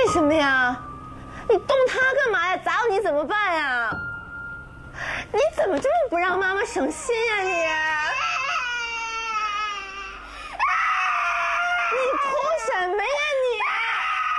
什么呀？你动他干嘛呀？砸到你怎么办呀？你怎么这么不让妈妈省心呀你？你图什么呀你？